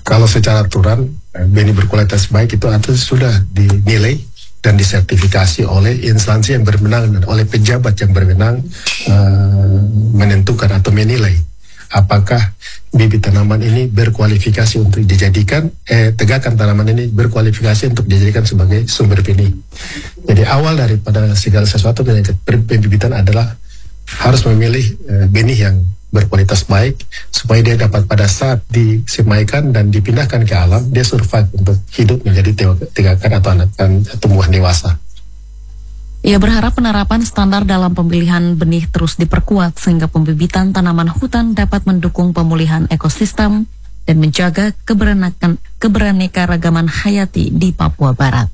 Kalau secara aturan benih berkualitas baik itu sudah dinilai dan disertifikasi oleh instansi yang berwenang dan oleh pejabat yang berwenang menentukan atau menilai apakah bibit tanaman ini berkualifikasi untuk dijadikan tegakan tanaman ini berkualifikasi untuk dijadikan sebagai sumber benih. Jadi awal daripada segala sesuatu pembibitan adalah harus memilih benih yang berkualitas baik supaya dia dapat pada saat disemaikan dan dipindahkan ke alam dia survive untuk hidup menjadi tegakan atau tumbuhan dewasa. Ia berharap penerapan standar dalam pemilihan benih terus diperkuat sehingga pembibitan tanaman hutan dapat mendukung pemulihan ekosistem dan menjaga keberaneka-ragaman hayati di Papua Barat.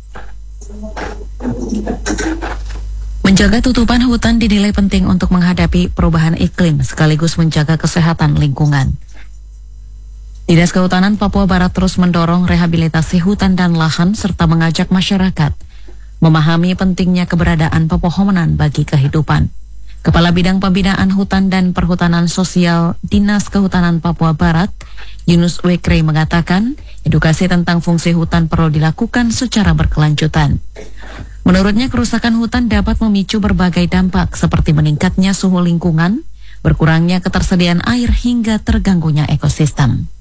Menjaga tutupan hutan dinilai penting untuk menghadapi perubahan iklim sekaligus menjaga kesehatan lingkungan. Dinas Kehutanan Papua Barat terus mendorong rehabilitasi hutan dan lahan serta mengajak masyarakat memahami pentingnya keberadaan pepohonan bagi kehidupan. Kepala Bidang Pembinaan Hutan dan Perhutanan Sosial Dinas Kehutanan Papua Barat, Yunus Wekre mengatakan, edukasi tentang fungsi hutan perlu dilakukan secara berkelanjutan. Menurutnya, kerusakan hutan dapat memicu berbagai dampak seperti meningkatnya suhu lingkungan, berkurangnya ketersediaan air hingga terganggunya ekosistem.